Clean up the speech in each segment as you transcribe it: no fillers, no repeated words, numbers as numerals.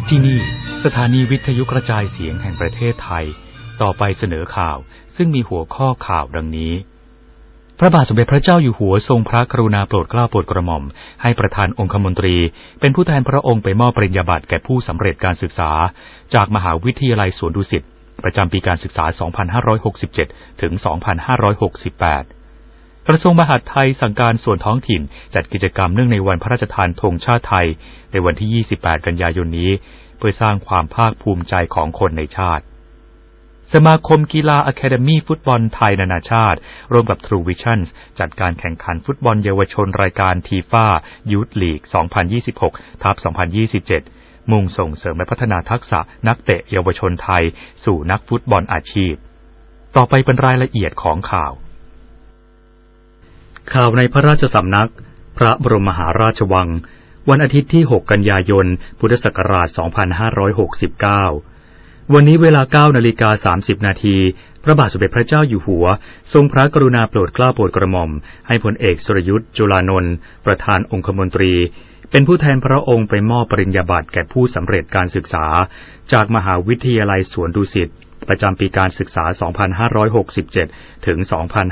ที่นี่สถานีวิทยุกระจายเสียงแห่งประเทศไทยต่อไปเสนอข่าวซึ่งมีหัวข้อข่าวดังนี้พระบาทสมเด็จพระเจ้าอยู่หัวทรงพระกรุณาโปรดเกล้าโปรดกระหม่อมให้ประธานองคมนตรีเป็นผู้แทนพระองค์ไปมอบปริญญาบัตรแก่ผู้สำเร็จการศึกษาจากมหาวิทยาลัยสวนดุสิตประจำปีการศึกษา 2567 ถึง 2568 กระทรวงมหาดไทยสั่งการส่วนท้องถิ่นจัดกิจกรรมเนื่องในวันพระราชทานธงชาติไทยในวันที่ 28 กันยายนนี้เพื่อสร้างความภาคภูมิใจของคนในชาติสมาคมกีฬาอะคาเดมี่ฟุตบอลไทยนานาชาติร่วมกับ True Vision จัดการแข่งขันฟุตบอลเยาวชนรายการทีฟ่ายูทลีก 2026/2027 มุ่งส่งเสริมและพัฒนาทักษะนักเตะเยาวชนไทยสู่นักฟุตบอลอาชีพต่อไปเป็นรายละเอียดของข่าวในพระราชสำนักพระบรมมหาราชวังวันอาทิตย์ที่ 6 กันยายน พุทธศักราช 2569 วันนี้เวลา 9:30 น.พระบาทสมเด็จพระเจ้าอยู่หัวทรงพระกรุณาโปรดเกล้าโปรดกระหม่อมให้พลเอกสุรยุทธจุลานนท์ประธานองคมนตรีเป็นผู้แทนพระองค์ไปมอบปริญญาบัตรแก่ผู้สำเร็จการศึกษาจากมหาวิทยาลัยสวนดุสิตประจำปีการศึกษา 2567 ถึง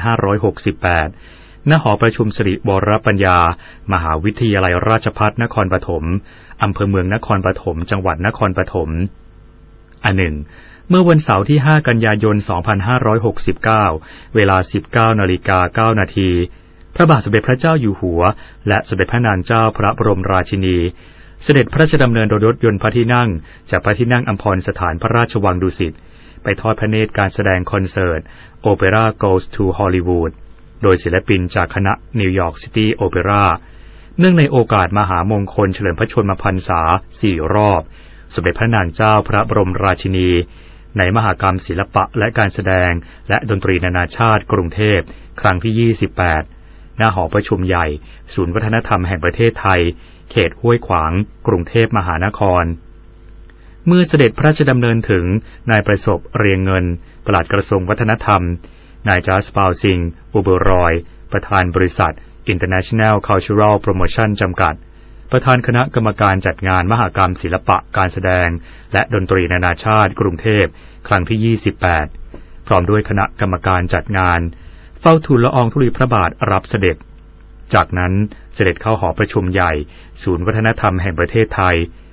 2568 ณ หอประชุมสิริวรปัญญามหาวิทยาลัยราชภัฏนครปฐมอำเภอเมืองนครปฐมจังหวัดนครปฐมอันหนึ่งเมื่อวันเสาร์ที่ 5 กันยายน 2569 เวลา 19:09 น.พระบาทสมเด็จพระเจ้าอยู่หัวและสมเด็จพระนางเจ้าพระบรมราชินีเสด็จพระราชดำเนินโดยรถยนต์พระที่นั่งจากพระที่นั่งอัมพรสถานพระราชวังดุสิตไปทอดพระเนตรการแสดงคอนเสิร์ต Opera Goes to Hollywood โดยศิลปินจากคณะ New York City Opera เนื่องในโอกาสมหามงคลเฉลิมพระชนมพรรษา 4 รอบสมเด็จพระนางเจ้าพระบรมราชินีในมหกรรมศิลปะและการแสดงและดนตรีนานาชาติกรุงเทพครั้งที่ 28 ณ หอประชุมใหญ่ศูนย์วัฒนธรรมแห่งประเทศไทยเขตห้วยขวางกรุงเทพมหานครเมื่อเสด็จพระราชดำเนินถึงนายประสบเรียงเงินปลัดกระทรวงวัฒนธรรมนายจัสปาวซิงอุเบรอยประธานบริษัท International Cultural Promotion จำกัดประธานคณะกรรมการจัดงานมหกรรมศิลปะการแสดงและดนตรีนานาชาติกรุงเทพครั้งที่ 28 พร้อมด้วยคณะกรรมการจัดงานเฝ้าทูลละอองธุลีพระบาทรับเสด็จจากนั้นเสด็จเข้าหอประชุมใหญ่ศูนย์วัฒนธรรมแห่งประเทศไทย